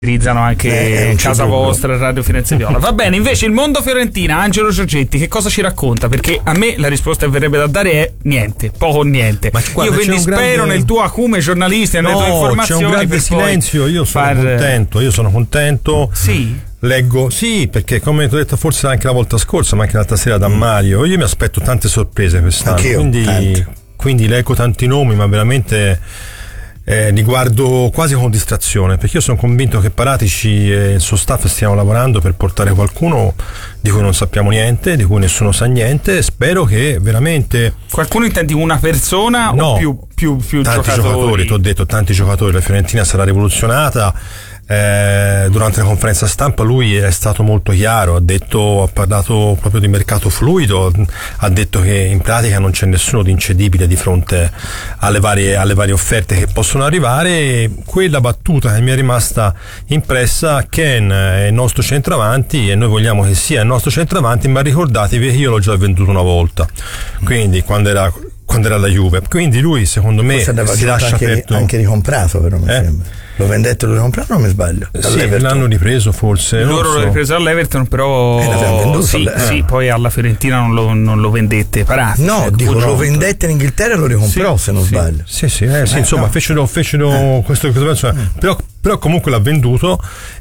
utilizzano anche casa vostra, Radio Firenze Viola. Va bene, invece il mondo Fiorentina, Angelo Giorgetti, che cosa ci racconta? Perché a me la risposta che verrebbe da dare è niente, poco o niente. Ma guarda, io quindi spero nel tuo acume giornalista, nelle tue informazioni. C'è un grande silenzio, io sono contento. Sì. Leggo, sì, perché come ti ho detto forse anche la volta scorsa, ma anche l'altra sera da Mario, io mi aspetto tante sorprese quest'anno. Quindi leggo tanti nomi, ma veramente li guardo quasi con distrazione, perché io sono convinto che Paratici e il suo staff stiano lavorando per portare qualcuno di cui non sappiamo niente, di cui nessuno sa niente. Spero che veramente qualcuno, intendi una persona o più tanti giocatori? Ti ho detto tanti giocatori. La Fiorentina sarà rivoluzionata. Durante la conferenza stampa lui è stato molto chiaro, ha parlato proprio di mercato fluido, ha detto che in pratica non c'è nessuno di incedibile di fronte alle varie offerte che possono arrivare. Quella battuta che mi è rimasta impressa: Ken è il nostro centravanti e noi vogliamo che sia il nostro centravanti, ma ricordatevi che io l'ho già venduto una volta, quindi quando era alla Juve. Quindi lui, secondo me, si lascia aperto. Anche ricomprato, però mi sembra. Lo vendette e lo ricomprato, non mi sbaglio. Sì, l'hanno ripreso forse. Loro l'hanno ripreso all'Everton, però sì, poi alla Fiorentina non lo vendette Paratici. No, lo vendette in Inghilterra e lo ricomprò, se non sbaglio. Sì, insomma, fecero questo però comunque l'ha venduto,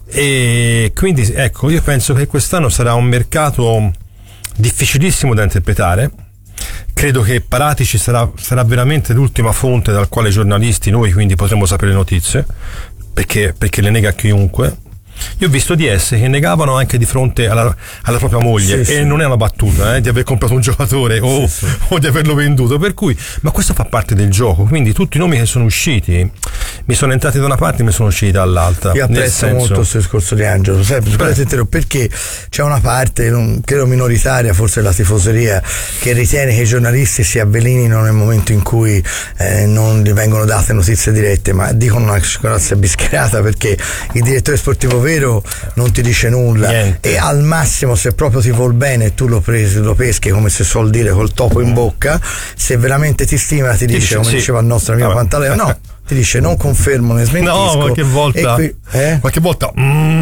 e quindi ecco, io penso che quest'anno sarà un mercato difficilissimo da interpretare. Credo che Paratici sarà veramente l'ultima fonte dal quale giornalisti, noi quindi, potremo sapere le notizie, perché le nega chiunque. Io ho visto DS che negavano anche di fronte alla propria moglie, e non è una battuta di aver comprato un giocatore o di averlo venduto, per cui, ma questo fa parte del gioco. Quindi tutti i nomi che sono usciti mi sono entrati da una parte e mi sono usciti dall'altra. Io apprezzo molto questo discorso di Angelo, perché c'è una parte, credo minoritaria, forse la tifoseria, che ritiene che i giornalisti si avvelenino nel momento in cui non gli vengono date notizie dirette, ma dicono una cosa bischerata, perché il direttore sportivo vero non ti dice nulla. Niente. E al massimo, se proprio ti vuol bene, tu lo peschi, come si suol dire, col topo in bocca. Se veramente ti stima, ti dice, come diceva il nostro amico Pantaleo, no, ti dice non confermo né smentisco. No, qualche volta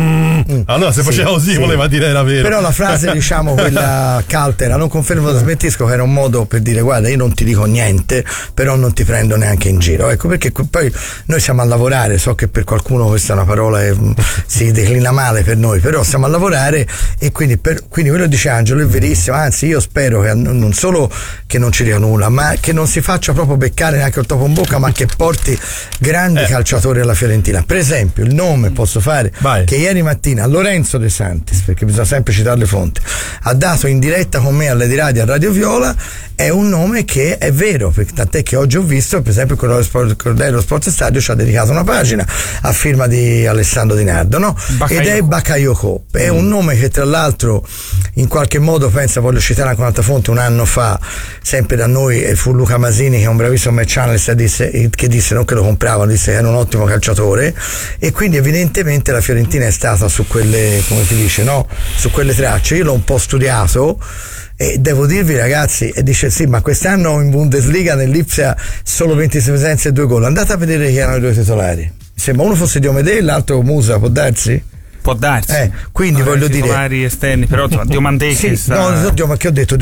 allora se faceva così voleva dire era vero. Però la frase, diciamo, quella caltera, non confermo né smentisco, che era un modo per dire: guarda, io non ti dico niente, però non ti prendo neanche in giro. Ecco perché poi noi siamo a lavorare. So che per qualcuno questa è una parola che si declina male per noi, però stiamo a lavorare, e quindi quello dice Angelo è verissimo. Anzi, io spero che non solo che non ci dia nulla, ma che non si faccia proprio beccare neanche il topo in bocca, ma che porti grandi calciatori alla Fiorentina. Per esempio, il nome posso fare che ieri mattina Lorenzo De Santis, perché bisogna sempre citare le fonti, ha dato in diretta con me all'Edi Radio a Radio Viola. È un nome che è vero, perché tant'è che oggi ho visto, per esempio, il Corriere Sport Stadio ci ha dedicato una pagina a firma di Alessandro Di Nardo, no? Ed è Bakayoko. È un nome che, tra l'altro, in qualche modo, voglio citare anche un'altra fonte, un anno fa, sempre da noi, fu Luca Masini, che è un bravissimo match analyst, che disse non che lo compravano, disse che era un ottimo calciatore, e quindi evidentemente la Fiorentina è stata su quelle, come si dice, no? Su quelle tracce. Io l'ho un po' studiato, e devo dirvi, ragazzi, e dice sì, ma quest'anno in Bundesliga nell'Ipsia solo 26 presenze e 2 gol. Andate a vedere chi erano i due titolari. Sembra uno fosse Diomedè e l'altro Musa, può darsi? Può darsi. Quindi voglio dire titolari esterni, però Diomandé che che ho detto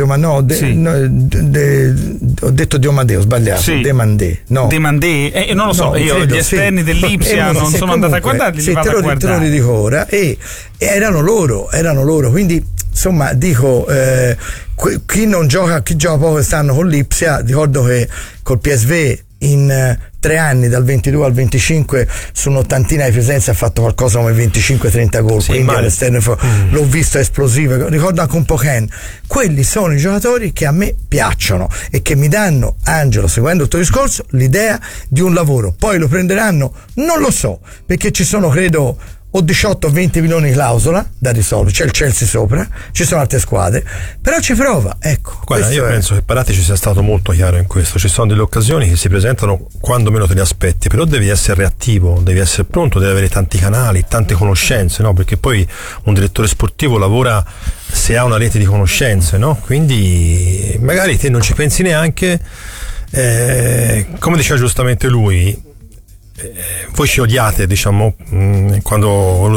ho detto Diomandé, ho sbagliato. Demandé. No. Demandé? Non lo so, io gli esterni dell'Ipsia non sono andato a guardarli, li vado a guardare. Te lo ridico ora, e erano loro, quindi insomma dico, chi gioca poco quest'anno con l'Ipsia, ricordo che col PSV in 3 anni, dal 22 al 25, su un'ottantina di presenze ha fatto qualcosa come 25-30 gol, quindi all'esterno l'ho visto esplosivo. Ricordo anche un po' Ken. Quelli sono i giocatori che a me piacciono e che mi danno, Angelo, seguendo il tuo discorso, l'idea di un lavoro. Poi lo prenderanno? Non lo so, perché ci sono, credo, o 18 o 20 milioni di clausola da risolvere, c'è il Chelsea sopra, ci sono altre squadre, però ci prova. Ecco, guarda, io penso che Paratici sia stato molto chiaro in questo. Ci sono delle occasioni che si presentano quando meno te le aspetti, però devi essere reattivo, devi essere pronto, devi avere tanti canali, tante conoscenze, no? Perché poi un direttore sportivo lavora se ha una rete di conoscenze, no? Quindi magari te non ci pensi neanche, come diceva giustamente lui, voi ci odiate, diciamo, quando